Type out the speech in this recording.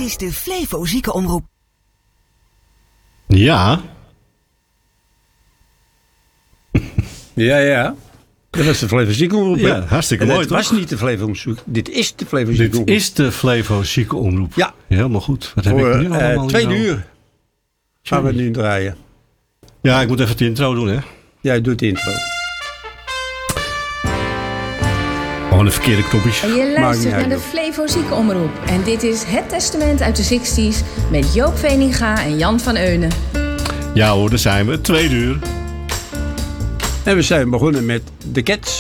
is de Flevo Ziekenomroep. Ja. Ja. Dat was de Flevo Ziekenomroep. Ja, hartstikke mooi, toch? Het was niet de Flevo Ziekenomroep. Dit is de Flevo Ziekenomroep. Dit is de Flevo Ziekenomroep. Ja. Helemaal goed. Wat heb Voor ik nu allemaal 2 uur gaan we nu draaien. Ja, ik moet even de intro doen, hè? Jij doet de intro. Gewoon de verkeerde knopjes. En je luistert naar de Flevo Ziekenomroep. En dit is Het Testament uit de 60's met Joop Veninga en Jan van Eunen. Ja hoor, daar zijn we. 2 uur. En we zijn begonnen met The Cats.